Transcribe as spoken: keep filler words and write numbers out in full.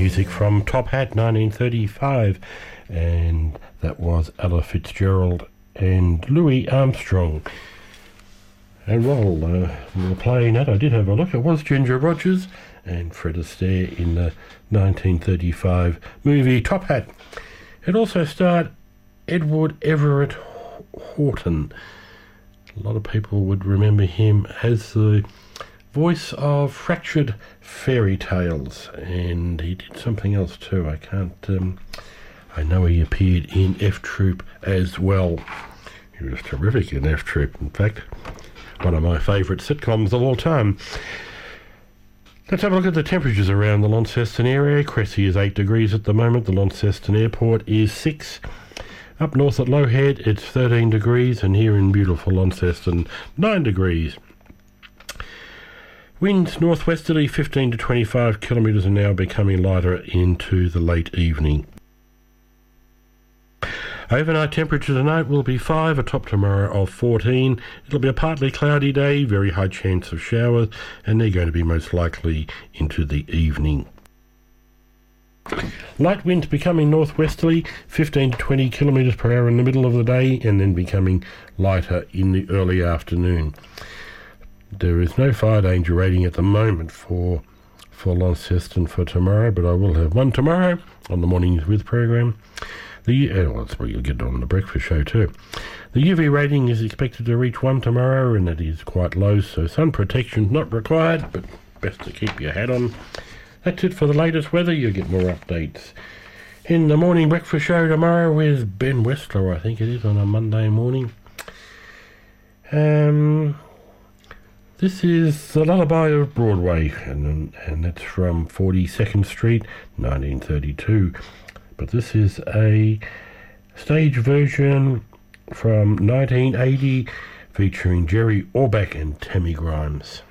music from Top Hat nineteen thirty-five, and that was Ella Fitzgerald and Louis Armstrong. And while uh, we were playing that, I did have a look. It was Ginger Rogers and Fred Astaire in the nineteen thirty-five movie Top Hat. It also starred Edward Everett Horton. A lot of people would remember him as the voice of Fractured Fairy Tales, and he did something else too. I can't um, I know he appeared in F Troop as well. He was terrific in F Troop, in fact one of my favourite sitcoms of all time. Let's have a look at the temperatures around the Launceston area. Cressy is eight degrees at the moment. The Launceston Airport is six. Up north at Lowhead it's thirteen degrees, and here in beautiful Launceston nine degrees. Winds northwesterly fifteen to twenty-five kilometres an hour, becoming lighter into the late evening. Overnight temperature tonight will be five, a top tomorrow of fourteen. It'll be a partly cloudy day, very high chance of showers, and they're going to be most likely into the evening. Light winds becoming northwesterly, fifteen to twenty kilometres per hour in the middle of the day, and then becoming lighter in the early afternoon. There is no fire danger rating at the moment for for Launceston for tomorrow, but I will have one tomorrow on the Mornings With program. The uh, well, that's what you'll get on the breakfast show too. The U V rating is expected to reach one tomorrow, and it is quite low, so sun protection not required, but best to keep your hat on. That's it for the latest weather. You'll get more updates in the morning breakfast show tomorrow with Ben Westler, I think it is, on a Monday morning. Um, this is The Lullaby of Broadway, and and that's from forty-second Street, nineteen thirty-two. But this is a stage version from nineteen eighty featuring Jerry Orbach and Tammy Grimes.